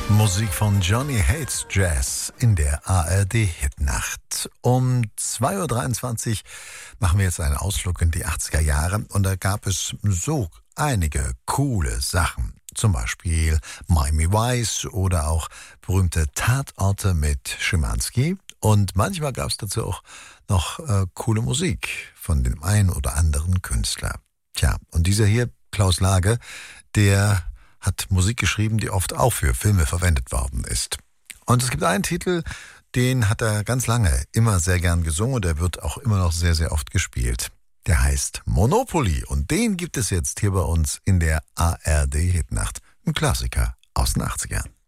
Musik von Johnny Hates Jazz in der ARD-Hitnacht. Um 2.23 Uhr machen wir jetzt einen Ausflug in die 80er Jahre und da gab es so einige coole Sachen. Zum Beispiel Miami Vice oder auch berühmte Tatorte mit Schimanski. Und manchmal gab es dazu auch noch coole Musik von dem einen oder anderen Künstler. Tja, und dieser hier, Klaus Lage, der hat Musik geschrieben, die oft auch für Filme verwendet worden ist. Und es gibt einen Titel, den hat er ganz lange immer sehr gern gesungen und der wird auch immer noch sehr, sehr oft gespielt. Der heißt Monopoly und den gibt es jetzt hier bei uns in der ARD-Hitnacht. Ein Klassiker aus den 80ern.